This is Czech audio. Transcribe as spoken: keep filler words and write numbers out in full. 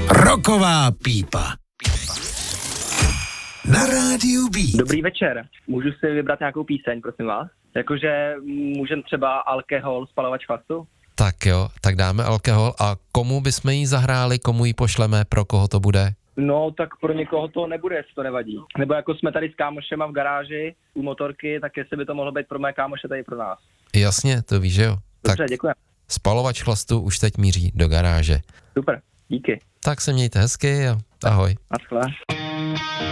Rocková pípa. Na rádiu Beat. Dobrý večer. Můžu si vybrat nějakou píseň, prosím vás? Jakože můžem třeba Alkohol, Spalovač chlastu? Tak jo, tak dáme Alkohol a komu bychom jí zahráli, komu ji pošleme, pro koho to bude? No, tak pro někoho to nebude, jestli to nevadí. Nebo jako jsme tady s kámošema v garáži u motorky, tak jestli by to mohlo být pro mé kámoše, tady pro nás. Jasně, to víš, že jo. Dobře, tak děkuji. Spalovač chlastu už teď míří do garáže. Super, díky. Tak se mějte hezky a ahoj. Naschle.